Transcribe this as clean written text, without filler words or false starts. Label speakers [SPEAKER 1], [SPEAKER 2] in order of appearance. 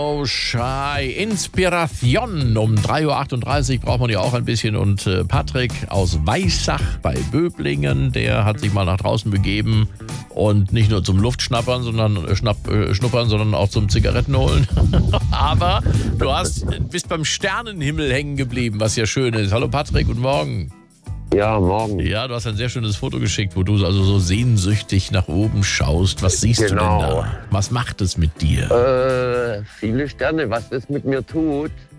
[SPEAKER 1] Oh, Schei. Inspiration. Um 3.38 Uhr braucht man ja auch ein bisschen. Und Patrick aus Weissach bei Böblingen, der hat sich mal nach draußen begeben. Und nicht nur zum Luftschnappern, schnuppern, sondern auch zum Zigaretten holen. Aber du bist beim Sternenhimmel hängen geblieben, was ja schön ist. Hallo Patrick, guten Morgen.
[SPEAKER 2] Ja, morgen.
[SPEAKER 1] Ja, du hast ein sehr schönes Foto geschickt, wo du also so sehnsüchtig nach oben schaust. Was siehst du denn da? Was macht es mit dir?
[SPEAKER 2] Viele Sterne, was das mit mir tut.